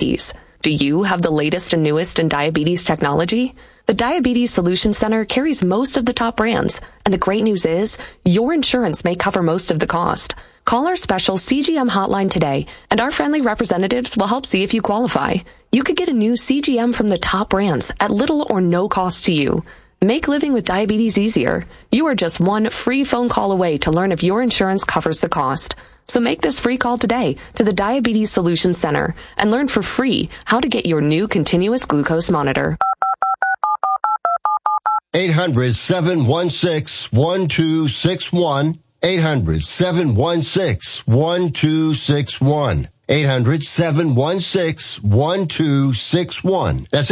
diabetes. Do you have the latest and newest in diabetes technology? The Diabetes Solutions Center carries most of the top brands, and the great news is your insurance may cover most of the cost. Call our special CGM hotline today, and our friendly representatives will help see if you qualify. You could get a new CGM from the top brands at little or no cost to you. Make living with diabetes easier. You are just one free phone call away to learn if your insurance covers the cost. So make this free call today to the Diabetes Solutions Center and learn for free how to get your new continuous glucose monitor. 800-716-1261. 800-716-1261. 800-716-1261. That's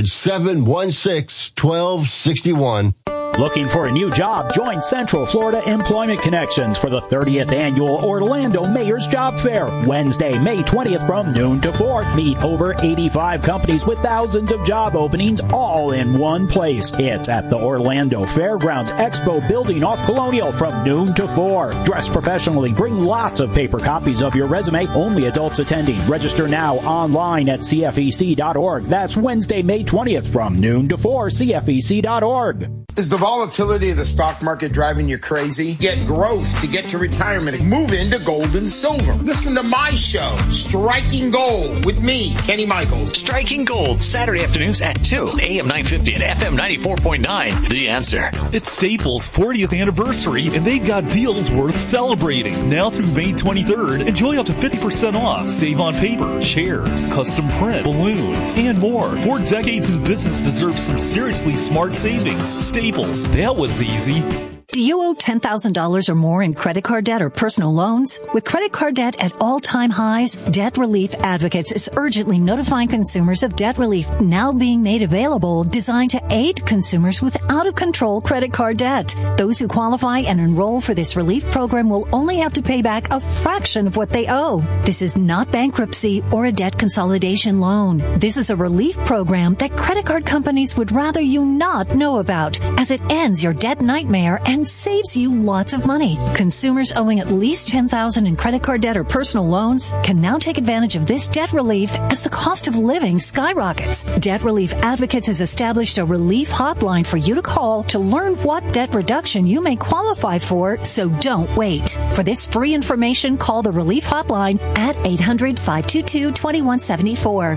800-716-1261. Looking for a new job? Join Central Florida Employment Connections for the 30th Annual Orlando Mayor's Job Fair. Wednesday, May 20th from noon to 4. Meet over 85 companies with thousands of job openings all in one place. It's at the Orlando Fairgrounds Expo Building off Colonial from noon to 4. Dress professionally. Bring lots of paper copies of your resume. Only adults attending. Register now online at CFEC.org. That's Wednesday, May 20th from noon to 4. CFEC.org. Is the volatility of the stock market driving you crazy? Get growth to get to retirement. Move into gold and silver. Listen to my show, Striking Gold, with me, Kenny Michaels. Striking Gold, Saturday afternoons at 2, AM 950 and FM 94.9. The Answer. It's Staples' 40th anniversary, and they've got deals worth celebrating. Now through May 23rd, enjoy up to 50% off. Save on paper, chairs, custom print, balloons, and more. 4 decades in business deserves some seriously smart savings. Staples, that was easy. Do you owe $10,000 or more in credit card debt or personal loans? With credit card debt at all-time highs, Debt Relief Advocates is urgently notifying consumers of debt relief now being made available, designed to aid consumers with out-of-control credit card debt. Those who qualify and enroll for this relief program will only have to pay back a fraction of what they owe. This is not bankruptcy or a debt consolidation loan. This is a relief program that credit card companies would rather you not know about, as it ends your debt nightmare and saves you lots of money. Consumers owing at least $10,000 in credit card debt or personal loans can now take advantage of this debt relief as the cost of living skyrockets. Debt Relief Advocates has established a relief hotline for you to call to learn what debt reduction you may qualify for, so don't wait. For this free information, call the relief hotline at 800-522-2174.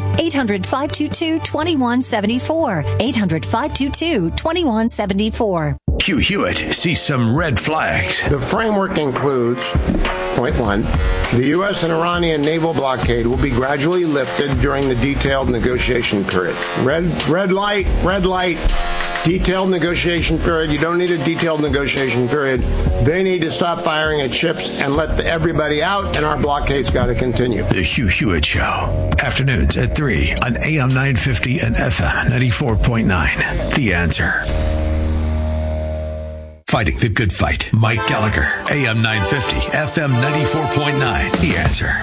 800-522-2174. 800-522-2174. Hugh Hewitt sees some red flags. The framework includes, point 1, the U.S. and Iranian naval blockade will be gradually lifted during the detailed negotiation period. Red light, detailed negotiation period. You don't need a detailed negotiation period. They need to stop firing at ships and let everybody out, and our blockade's got to continue. The Hugh Hewitt Show. Afternoons at 3 on AM 950 and FM 94.9. The Answer. Fighting the good fight. Mike Gallagher, AM 950, FM 94.9. The Answer.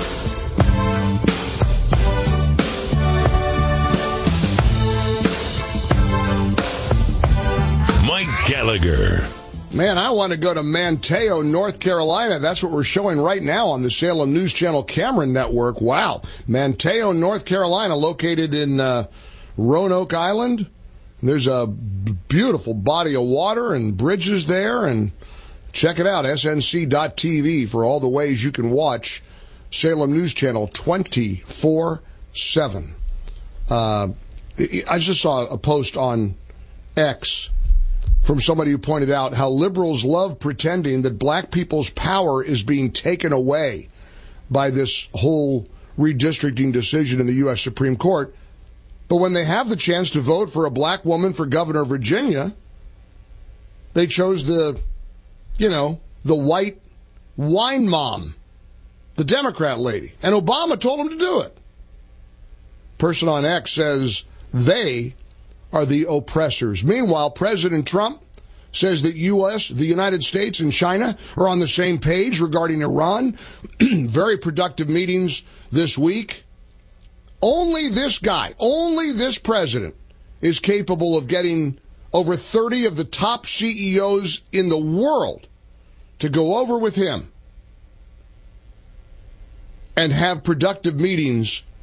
Mike Gallagher. Man, I want to go to Manteo, North Carolina. That's what we're showing right now on the Salem News Channel Cameron Network. Wow. Manteo, North Carolina, located in Roanoke Island. There's a beautiful body of water and bridges there, and check it out, snc.tv, for all the ways you can watch Salem News Channel 24/7. I just saw a post on X from somebody who pointed out how liberals love pretending that black people's power is being taken away by this whole redistricting decision in the U.S. Supreme Court. But when they have the chance to vote for a black woman for governor of Virginia, they chose the white wine mom, the Democrat lady. And Obama told them to do it. Person on X says they are the oppressors. Meanwhile, President Trump says that the United States, and China are on the same page regarding Iran. Very productive meetings this week. Only this president is capable of getting over 30 of the top CEOs in the world to go over with him and have productive meetings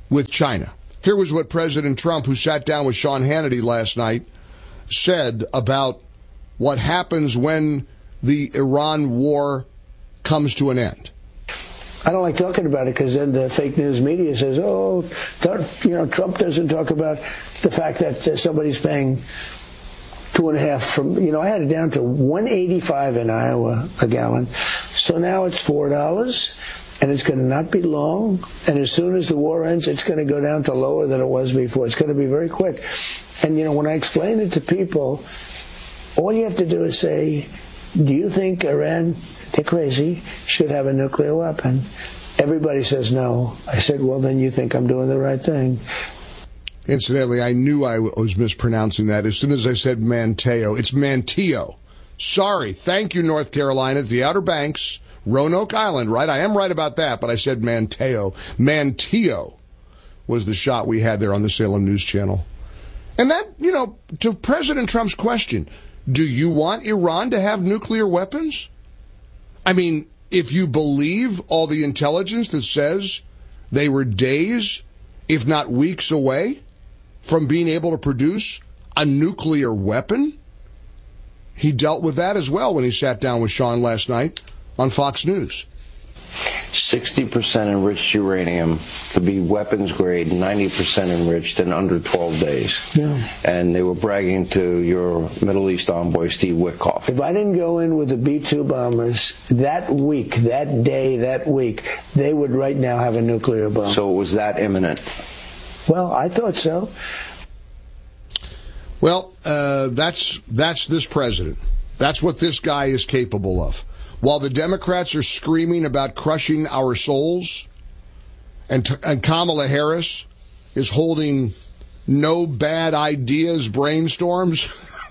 with China. Here was what President Trump, who sat down with Sean Hannity last night, said about what happens when the Iran war comes to an end. I don't like talking about it because then the fake news media says, Trump doesn't talk about the fact that somebody's paying $2.50 from, I had it down to $1.85 in Iowa a gallon. So now it's $4, and it's going to not be long. And as soon as the war ends, it's going to go down to lower than it was before. It's going to be very quick. And, when I explain it to people, all you have to do is say, do you think Iran, they're crazy, should have a nuclear weapon? Everybody says no. I said, well, then you think I'm doing the right thing. Incidentally, I knew I was mispronouncing that as soon as I said Manteo. It's Manteo. Sorry. Thank you, North Carolina. It's the Outer Banks, Roanoke Island, right? I am right about that, but I said Manteo. Manteo was the shot we had there on the Salem News Channel. And that, to President Trump's question, do you want Iran to have nuclear weapons? I mean, if you believe all the intelligence that says they were days, if not weeks away from being able to produce a nuclear weapon, he dealt with that as well when he sat down with Sean last night on Fox News. 60% enriched uranium to be weapons grade, 90% enriched in under 12 days. Yeah. And they were bragging to your Middle East envoy, Steve Witkoff. If I didn't go in with the B-2 bombers that week, that day, that week, they would right now have a nuclear bomb. So it was that imminent? Well, I thought so. Well, that's this president. That's what this guy is capable of. While the Democrats are screaming about crushing our souls, and Kamala Harris is holding no bad ideas brainstorms,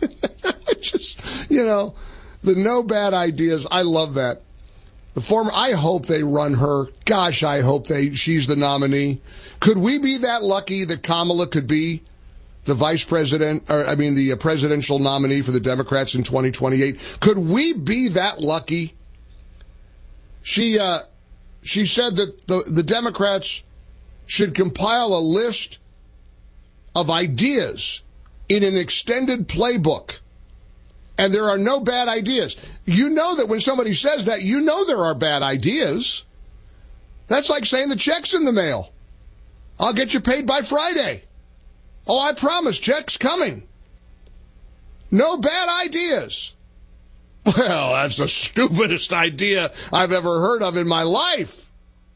the no bad ideas, I love that. I hope they run her. Gosh, I hope she's the nominee. Could we be that lucky that Kamala could be the the presidential nominee for the Democrats in 2028? Could we be that lucky? She said that the Democrats should compile a list of ideas in an extended playbook. And there are no bad ideas. You know that when somebody says that, you know there are bad ideas. That's like saying the check's in the mail. I'll get you paid by Friday. Oh, I promise, check's coming. No bad ideas. Well, that's the stupidest idea I've ever heard of in my life.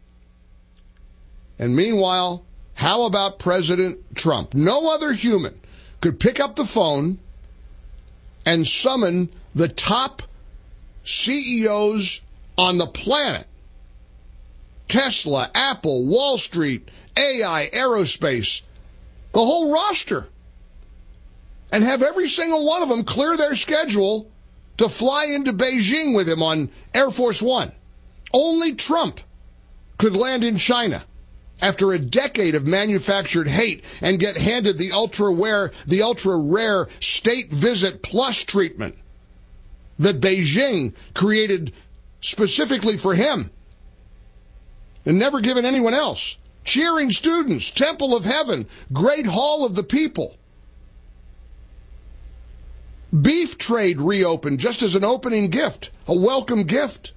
And meanwhile, how about President Trump? No other human could pick up the phone and summon the top CEOs on the planet. Tesla, Apple, Wall Street, AI, aerospace, the whole roster. And have every single one of them clear their schedule to fly into Beijing with him on Air Force One. Only Trump could land in China after a decade of manufactured hate and get handed the ultra rare state visit plus treatment that Beijing created specifically for him and never given anyone else. Cheering students, Temple of Heaven, Great Hall of the People. Beef trade reopened just as an opening gift, a welcome gift.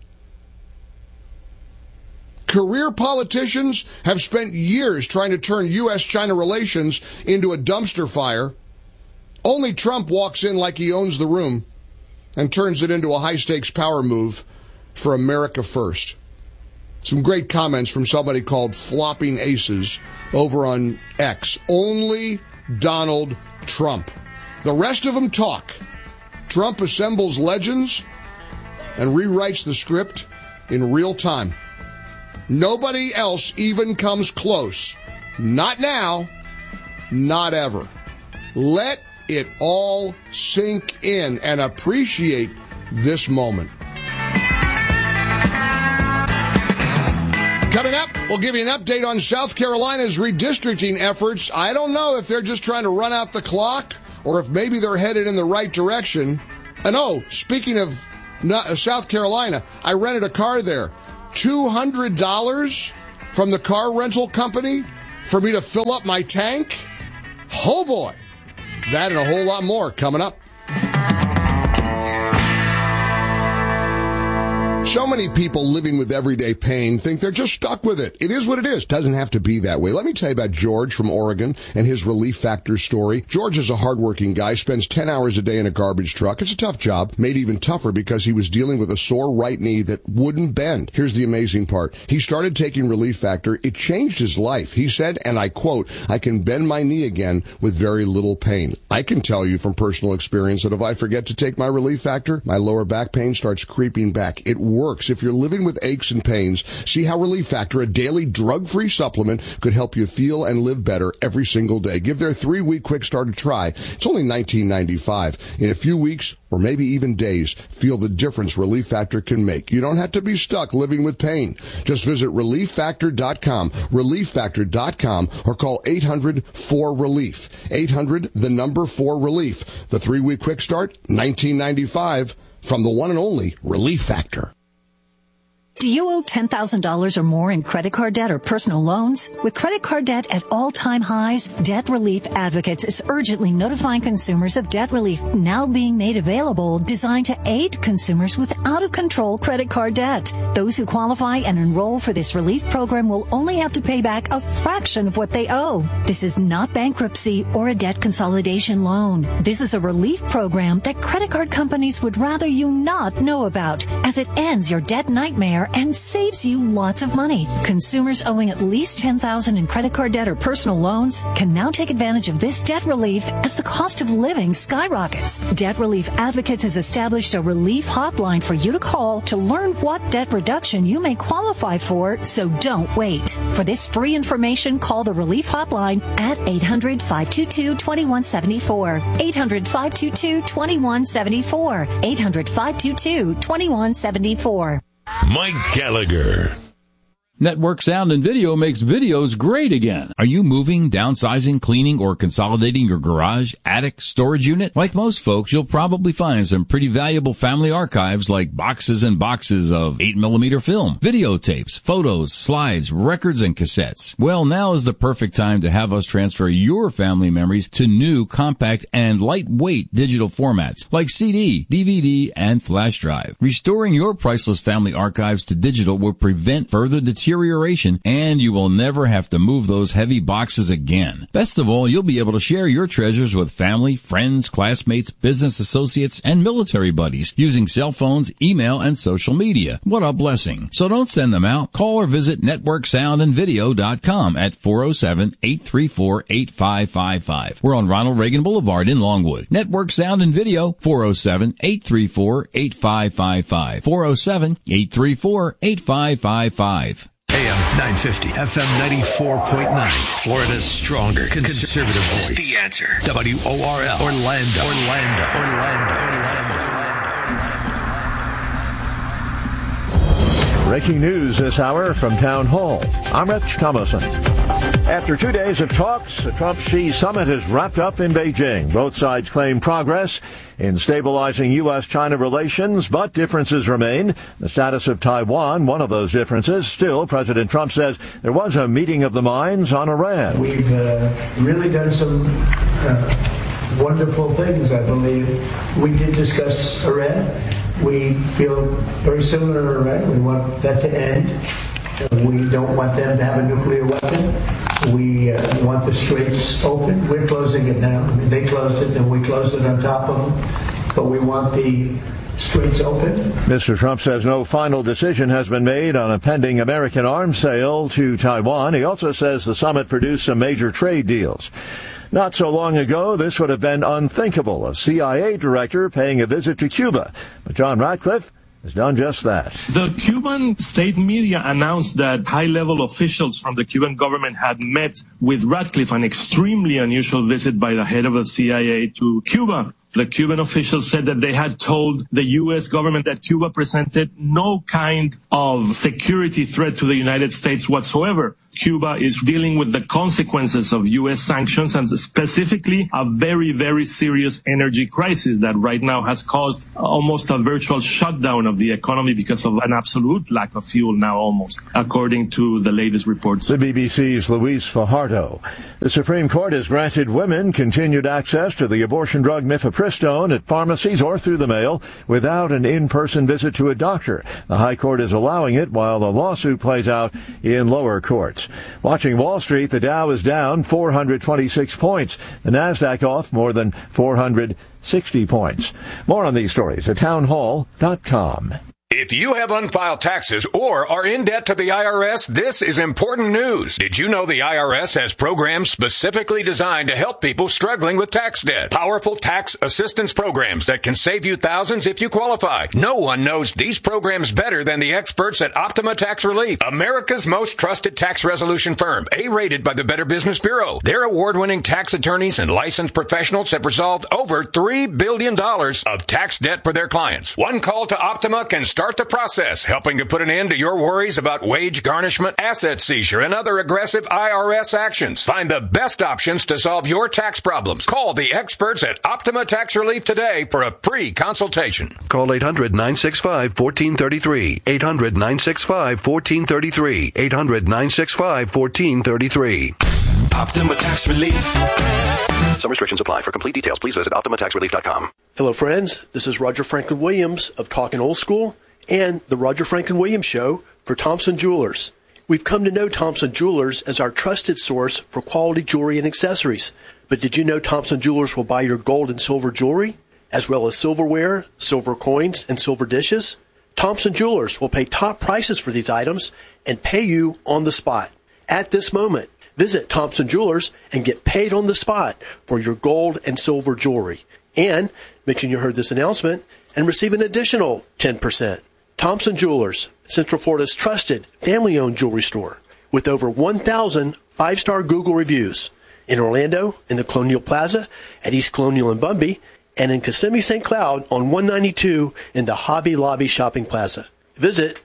Career politicians have spent years trying to turn U.S.-China relations into a dumpster fire. Only Trump walks in like he owns the room and turns it into a high-stakes power move for America first. Some great comments from somebody called Flopping Aces over on X. Only Donald Trump. The rest of them talk. Trump assembles legends and rewrites the script in real time. Nobody else even comes close. Not now, not ever. Let it all sink in and appreciate this moment. Coming up, we'll give you an update on South Carolina's redistricting efforts. I don't know if they're just trying to run out the clock or if maybe they're headed in the right direction. And speaking of South Carolina, I rented a car there. $200 from the car rental company for me to fill up my tank? Oh boy. That and a whole lot more coming up. So many people living with everyday pain think they're just stuck with it. It is what it is. Doesn't have to be that way. Let me tell you about George from Oregon and his Relief Factor story. George is a hardworking guy, spends 10 hours a day in a garbage truck. It's a tough job, made even tougher because he was dealing with a sore right knee that wouldn't bend. Here's the amazing part. He started taking Relief Factor. It changed his life. He said, and I quote, "I can bend my knee again with very little pain." I can tell you from personal experience that if I forget to take my Relief Factor, my lower back pain starts creeping back. It works. If you're living with aches and pains, see how Relief Factor, a daily drug-free supplement, could help you feel and live better every single day. Give their 3-week quick start a try. It's only $19.95. In a few weeks, or maybe even days, feel the difference Relief Factor can make. You don't have to be stuck living with pain. Just visit ReliefFactor.com, ReliefFactor.com, or call 800-4RELIEF. 800-4RELIEF. The 3-week quick start, $19.95, from the one and only Relief Factor. Do you owe $10,000 or more in credit card debt or personal loans? With credit card debt at all-time highs, Debt Relief Advocates is urgently notifying consumers of debt relief now being made available, designed to aid consumers with out-of-control credit card debt. Those who qualify and enroll for this relief program will only have to pay back a fraction of what they owe. This is not bankruptcy or a debt consolidation loan. This is a relief program that credit card companies would rather you not know about, as it ends your debt nightmare and saves you lots of money. Consumers owing at least $10,000 in credit card debt or personal loans can now take advantage of this debt relief as the cost of living skyrockets. Debt Relief Advocates has established a relief hotline for you to call to learn what debt reduction you may qualify for, so don't wait. For this free information, call the relief hotline at 800-522-2174. 800-522-2174. 800-522-2174. Mike Gallagher. Network Sound and Video makes videos great again. Are you moving, downsizing, cleaning, or consolidating your garage, attic, storage unit? Like most folks, you'll probably find some pretty valuable family archives like boxes and boxes of 8mm film, videotapes, photos, slides, records, and cassettes. Well, now is the perfect time to have us transfer your family memories to new, compact, and lightweight digital formats like CD, DVD, and flash drive. Restoring your priceless family archives to digital will prevent further deterioration, and you will never have to move those heavy boxes again. Best of all, you'll be able to share your treasures with family, friends, classmates, business associates, and military buddies using cell phones, email, and social media. What a blessing. So don't send them out. Call or visit networksoundandvideo.com at 407-834-8555. We're on Ronald Reagan Boulevard in Longwood. Network Sound and Video, 407-834-8555. 407-834-8555. AM 950, FM 94.9. Florida's stronger conservative voice. The Answer. WORL. Orlando. Breaking news this hour from Town Hall. I'm Rich Thomason. After 2 days of talks, the Trump-Xi summit is wrapped up in Beijing. Both sides claim progress in stabilizing U.S.-China relations, but differences remain. The status of Taiwan, one of those differences. Still, President Trump says there was a meeting of the minds on Iran. We've really done some wonderful things, I believe. We did discuss Iran. We feel very similar to Iran. We want that to end. We don't want them to have a nuclear weapon. We want the straits open. We're closing it now. I mean, they closed it, and we closed it on top of them. But we want the straits open. Mr. Trump says no final decision has been made on a pending American arms sale to Taiwan. He also says the summit produced some major trade deals. Not so long ago, this would have been unthinkable, a CIA director paying a visit to Cuba. But John Ratcliffe has done just that. The Cuban state media announced that high-level officials from the Cuban government had met with Ratcliffe, an extremely unusual visit by the head of the CIA to Cuba. The Cuban officials said that they had told the U.S. government that Cuba presented no kind of security threat to the United States whatsoever. Cuba is dealing with the consequences of U.S. sanctions and specifically a very, very serious energy crisis that right now has caused almost a virtual shutdown of the economy because of an absolute lack of fuel now almost, according to the latest reports. The BBC's Luis Fajardo. The Supreme Court has granted women continued access to the abortion drug mifepristone at pharmacies or through the mail without an in-person visit to a doctor. The High Court is allowing it while the lawsuit plays out in lower courts. Watching Wall Street, the Dow is down 426 points. The Nasdaq off more than 460 points. More on these stories at townhall.com. If you have unfiled taxes or are in debt to the IRS, this is important news. Did you know the IRS has programs specifically designed to help people struggling with tax debt? Powerful tax assistance programs that can save you thousands if you qualify. No one knows these programs better than the experts at Optima Tax Relief, America's most trusted tax resolution firm, A-rated by the Better Business Bureau. Their award-winning tax attorneys and licensed professionals have resolved over $3 billion of tax debt for their clients. One call to Optima can start the process, helping to put an end to your worries about wage garnishment, asset seizure, and other aggressive IRS actions. Find the best options to solve your tax problems. Call the experts at Optima Tax Relief today for a free consultation. Call 800-965-1433. 800-965-1433. 800-965-1433. Optima Tax Relief. Some restrictions apply. For complete details, please visit OptimaTaxRelief.com. Hello, friends. This is Roger Franklin Williams of Talkin' Old School and the Roger Franklin Williams Show for Thompson Jewelers. We've come to know Thompson Jewelers as our trusted source for quality jewelry and accessories. But did you know Thompson Jewelers will buy your gold and silver jewelry, as well as silverware, silver coins, and silver dishes? Thompson Jewelers will pay top prices for these items and pay you on the spot. At this moment, visit Thompson Jewelers and get paid on the spot for your gold and silver jewelry. And mention you heard this announcement and receive an additional 10%. Thompson Jewelers, Central Florida's trusted family-owned jewelry store with over 1,000 five-star Google reviews. In Orlando, in the Colonial Plaza, at East Colonial and Bumby, and in Kissimmee St. Cloud on 192 in the Hobby Lobby Shopping Plaza. Visit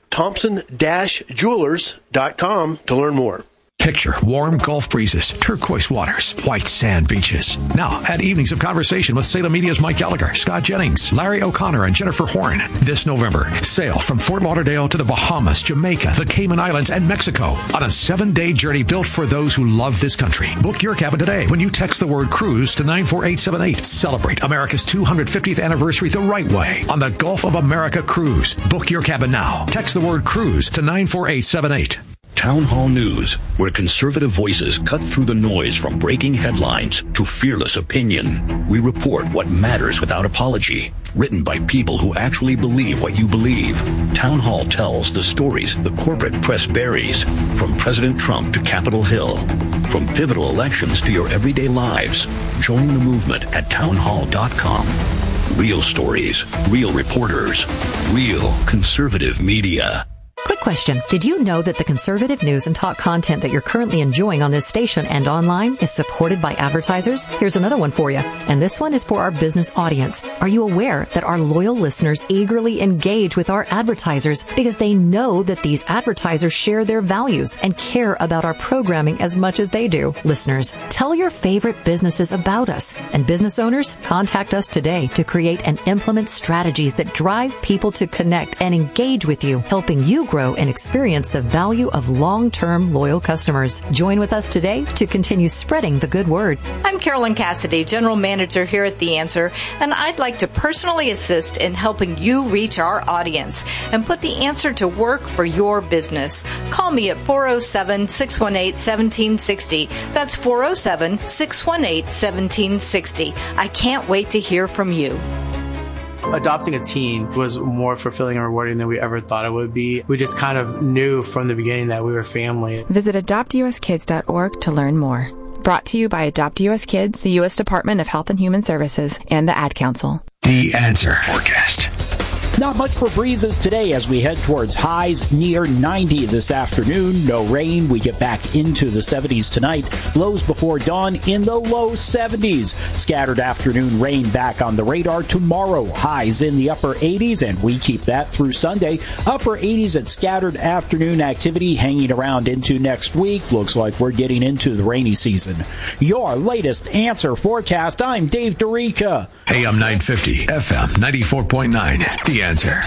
Thompson-Jewelers.com to learn more. Picture warm Gulf breezes, turquoise waters, white sand beaches. Now, add evenings of conversation with Salem Media's Mike Gallagher, Scott Jennings, Larry O'Connor, and Jennifer Horn. This November, sail from Fort Lauderdale to the Bahamas, Jamaica, the Cayman Islands, and Mexico on a 7-day journey built for those who love this country. Book your cabin today when you text the word cruise to 94878. Celebrate America's 250th anniversary the right way on the Gulf of America Cruise. Book your cabin now. Text the word cruise to 94878. Town Hall News, where conservative voices cut through the noise from breaking headlines to fearless opinion. We report what matters without apology. Written by people who actually believe what you believe. Town Hall tells the stories the corporate press buries, from President Trump to Capitol Hill. From pivotal elections to your everyday lives. Join the movement at townhall.com. Real stories, real reporters, real conservative media. Quick question. Did you know that the conservative news and talk content that you're currently enjoying on this station and online is supported by advertisers? Here's another one for you. And this one is for our business audience. Are you aware that our loyal listeners eagerly engage with our advertisers because they know that these advertisers share their values and care about our programming as much as they do? Listeners, tell your favorite businesses about us. And business owners, contact us today to create and implement strategies that drive people to connect and engage with you, helping you grow and experience the value of long-term loyal customers. Join with us today to continue spreading the good word. I'm Carolyn Cassidy, General Manager here at The Answer, and I'd like to personally assist in helping you reach our audience and put The Answer to work for your business. Call me at 407-618-1760. That's 407-618-1760. I can't wait to hear from you. Adopting a teen was more fulfilling and rewarding than we ever thought it would be. We just kind of knew from the beginning that we were family. Visit adoptuskids.org to learn more. Brought to you by Adopt US Kids, the U.S. Department of Health and Human Services, and the Ad Council. The Answer Forecast. Not much for breezes today as we head towards highs near 90 this afternoon. No rain. We get back into the 70s tonight. Lows before dawn in the low 70s. Scattered afternoon rain back on the radar tomorrow. Highs in the upper 80s, and we keep that through Sunday. Upper 80s and scattered afternoon activity hanging around into next week. Looks like we're getting into the rainy season. Your latest Answer forecast. I'm Dave Dorica. AM 950, FM 94.9. The Answer.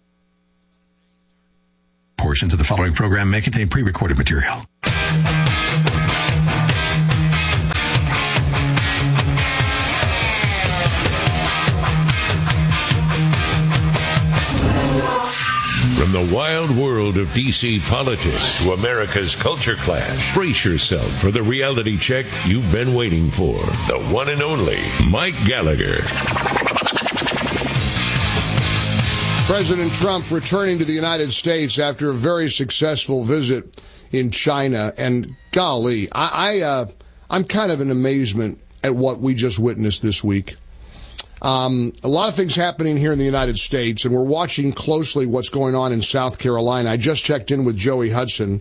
Portions of the following program may contain pre-recorded material. From the wild world of D.C. politics to America's culture clash, brace yourself for the reality check you've been waiting for. The one and only Mike Gallagher. President Trump returning to the United States after a very successful visit in China. And golly, I'm kind of in amazement at what we just witnessed this week. A lot of things happening here in the United States, and we're watching closely what's going on in South Carolina. I just checked in with Joey Hudson,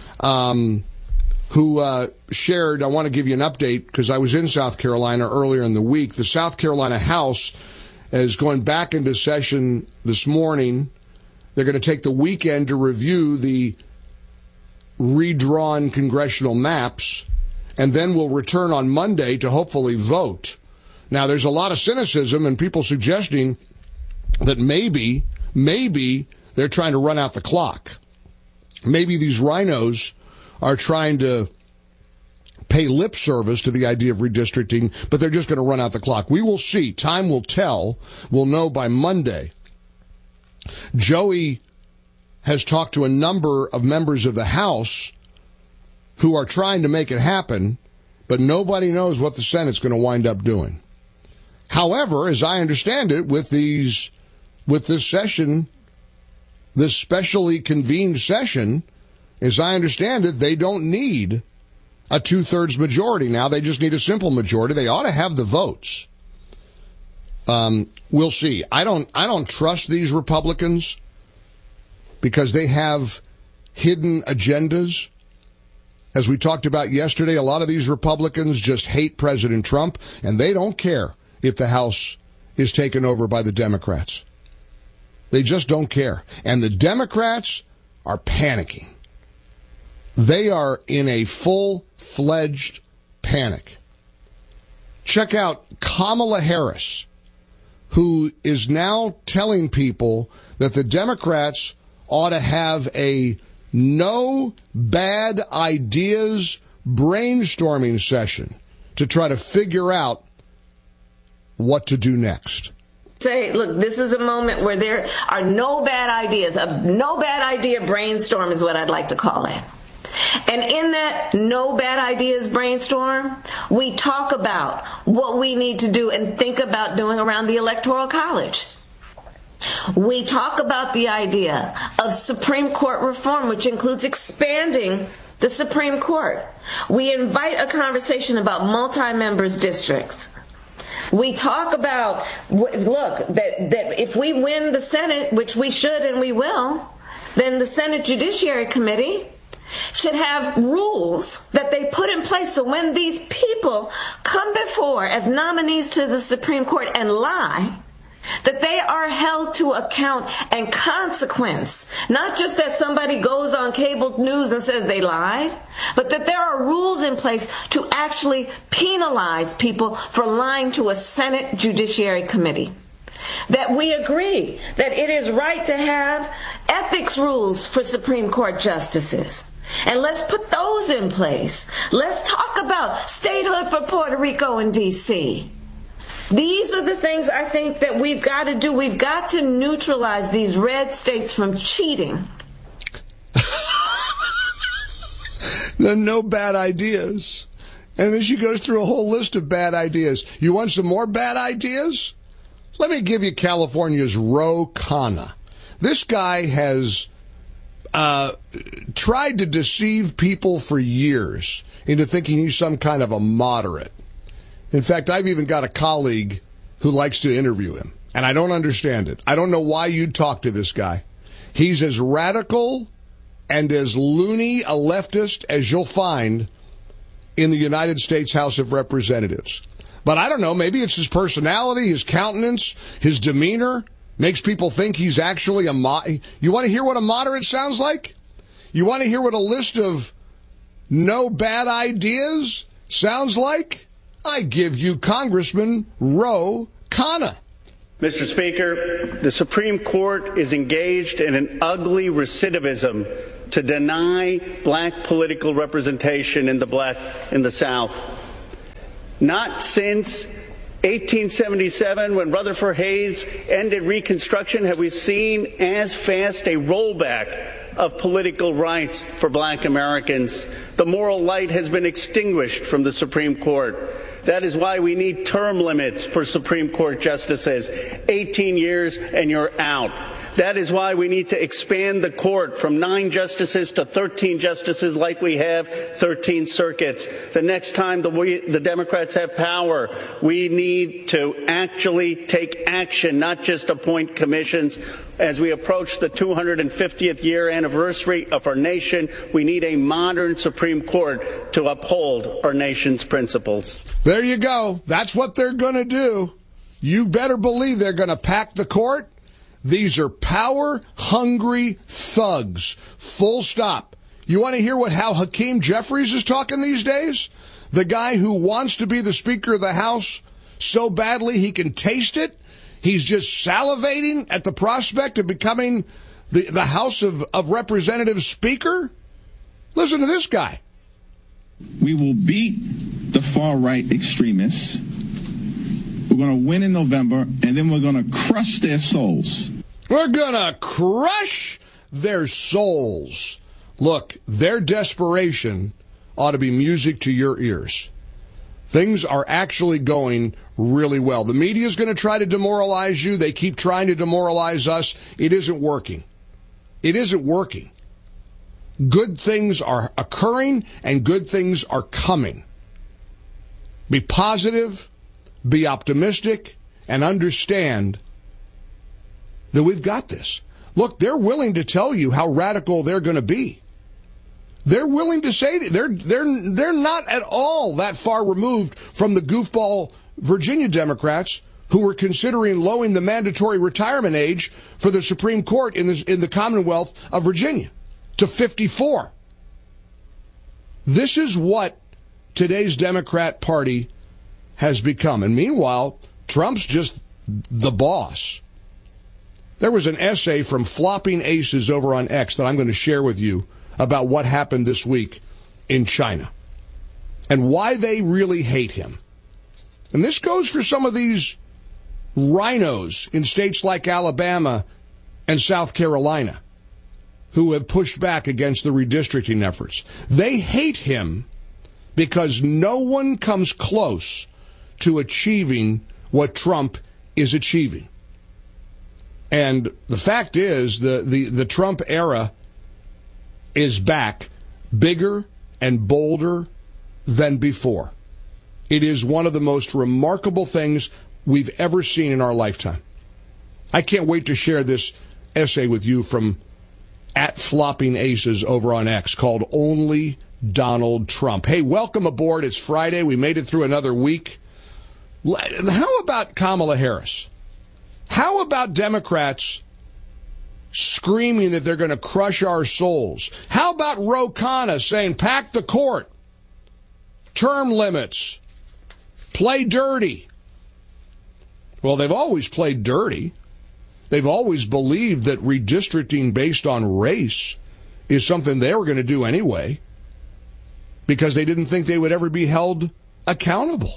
who shared, I want to give you an update because I was in South Carolina earlier in the week. The South Carolina House is going back into session this morning. They're going to take the weekend to review the redrawn congressional maps, and then we'll return on Monday to hopefully vote. Now, there's a lot of cynicism and people suggesting that maybe they're trying to run out the clock. Maybe these rhinos are trying to pay lip service to the idea of redistricting, but they're just going to run out the clock. We will see. Time will tell. We'll know by Monday. Joey has talked to a number of members of the House who are trying to make it happen, but nobody knows what the Senate's going to wind up doing. However, as I understand it, with this session, this specially convened session, as I understand it, they don't need a 2/3 majority now. They just need a simple majority. They ought to have the votes. We'll see. I don't trust these Republicans because they have hidden agendas. As we talked about yesterday, a lot of these Republicans just hate President Trump, and they don't care if the House is taken over by the Democrats. They just don't care. And the Democrats are panicking. They are in a full-fledged panic. Check out Kamala Harris, who is now telling people that the Democrats ought to have a no bad ideas brainstorming session to try to figure out what to do next. Say, look, this is a moment where there are no bad ideas. A no bad idea brainstorm is what I'd like to call it. And in that no bad ideas brainstorm, we talk about what we need to do and think about doing around the Electoral College. We talk about the idea of Supreme Court reform, which includes expanding the Supreme Court. We invite a conversation about multi-members districts. We talk about, look, that if we win the Senate, which we should and we will, then the Senate Judiciary Committee should have rules that they put in place so when these people come before as nominees to the Supreme Court and lie, that they are held to account and consequence. Not just that somebody goes on cable news and says they lied, but that there are rules in place to actually penalize people for lying to a Senate Judiciary Committee. That we agree that it is right to have ethics rules for Supreme Court justices. And let's put those in place. Let's talk about statehood for Puerto Rico and D.C. These are the things I think that we've got to do. We've got to neutralize these red states from cheating. No bad ideas. And then she goes through a whole list of bad ideas. You want some more bad ideas? Let me give you California's Ro Khanna. This guy has tried to deceive people for years into thinking he's some kind of a moderate. In fact, I've even got a colleague who likes to interview him. And I don't understand it. I don't know why you'd talk to this guy. He's as radical and as loony a leftist as you'll find in the United States House of Representatives. But I don't know, maybe it's his personality, his countenance, his demeanor makes people think he's actually You want to hear what a moderate sounds like? You want to hear what a list of no bad ideas sounds like? I give you Congressman Ro Khanna. Mr. Speaker, the Supreme Court is engaged in an ugly recidivism to deny black political representation in the South. Not since 1877, when Rutherford Hayes ended Reconstruction, have we seen as fast a rollback of political rights for black Americans. The moral light has been extinguished from the Supreme Court. That is why we need term limits for Supreme Court justices. 18 years and you're out. That is why we need to expand the court from 9 justices to 13 justices like we have 13 circuits. The next time the Democrats have power, we need to actually take action, not just appoint commissions. As we approach the 250th year anniversary of our nation, we need a modern Supreme Court to uphold our nation's principles. There you go. That's what they're going to do. You better believe they're going to pack the court. These are power-hungry thugs. Full stop. You want to hear how Hakeem Jeffries is talking these days? The guy who wants to be the Speaker of the House so badly he can taste it? He's just salivating at the prospect of becoming the House of Representatives Speaker? Listen to this guy. We will beat the far-right extremists. We're going to win in November, and then we're going to crush their souls. We're going to crush their souls. Look, their desperation ought to be music to your ears. Things are actually going really well. The media is going to try to demoralize you. They keep trying to demoralize us. It isn't working. It isn't working. Good things are occurring, and good things are coming. Be positive. Be optimistic and understand that we've got this. Look, they're willing to tell you how radical they're going to be. They're willing to say they're not at all that far removed from the goofball Virginia Democrats who were considering lowering the mandatory retirement age for the Supreme Court in the Commonwealth of Virginia to 54. This is what today's Democrat Party has become. And meanwhile, Trump's just the boss. There was an essay from Flopping Aces over on X that I'm going to share with you about what happened this week in China and why they really hate him. And this goes for some of these rhinos in states like Alabama and South Carolina who have pushed back against the redistricting efforts. They hate him because no one comes close to achieving what Trump is achieving. And the fact is, the Trump era is back, bigger and bolder than before. It is one of the most remarkable things we've ever seen in our lifetime. I can't wait to share this essay with you from @FloppingAces over on X called Only Donald Trump. Hey, welcome aboard. It's Friday. We made it through another week. How about Kamala Harris? How about Democrats screaming that they're going to crush our souls? How about Ro Khanna saying, pack the court, term limits, play dirty? Well, they've always played dirty. They've always believed that redistricting based on race is something they were going to do anyway because they didn't think they would ever be held accountable.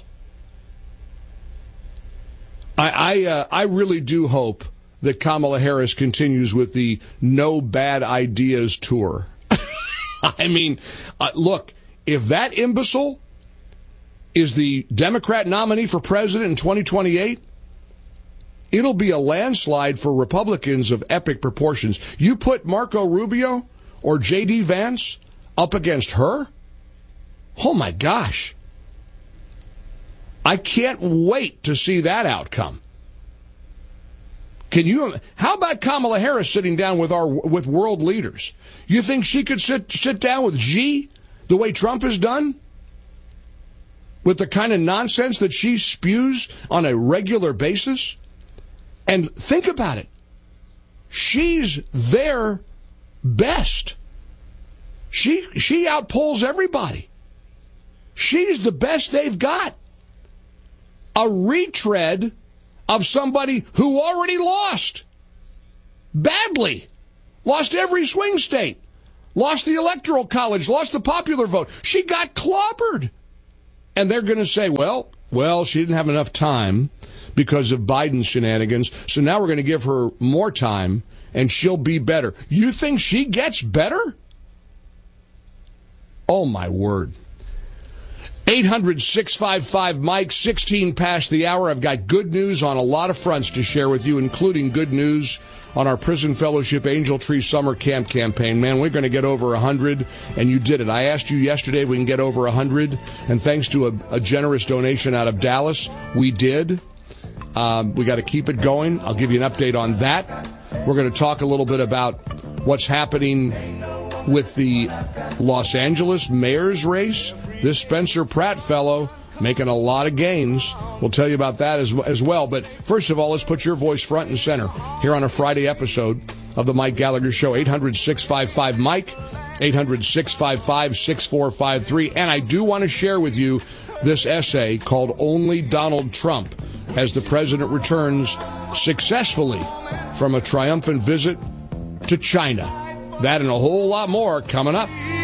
I really do hope that Kamala Harris continues with the No Bad Ideas tour. I mean, look, if that imbecile is the Democrat nominee for president in 2028, it'll be a landslide for Republicans of epic proportions. You put Marco Rubio or J.D. Vance up against her? Oh, my gosh. I can't wait to see that outcome. How about Kamala Harris sitting down with world leaders? You think she could sit down with Xi the way Trump has done? With the kind of nonsense that she spews on a regular basis? And think about it. She's their best. She outpulls everybody. She's the best they've got. A retread of somebody who already lost. Badly. Lost every swing state. Lost the Electoral College. Lost the popular vote. She got clobbered. And they're going to say, well, she didn't have enough time because of Biden's shenanigans, so now we're going to give her more time, and she'll be better. You think she gets better? Oh, my word. 800-655-MIKE, 16 past the hour. I've got good news on a lot of fronts to share with you, including good news on our Prison Fellowship Angel Tree Summer Camp campaign. Man, we're going to get over 100, and you did it. I asked you yesterday if we can get over 100, and thanks to a generous donation out of Dallas, we did. We got to keep it going. I'll give you an update on that. We're going to talk a little bit about what's happening with the Los Angeles mayor's race. This Spencer Pratt fellow making a lot of gains. We'll tell you about that as well. But first of all, let's put your voice front and center here on a Friday episode of the Mike Gallagher Show. 800-655-MIKE, 800-655-6453. And I do want to share with you this essay called Only Donald Trump, as the president returns successfully from a triumphant visit to China. That and a whole lot more coming up.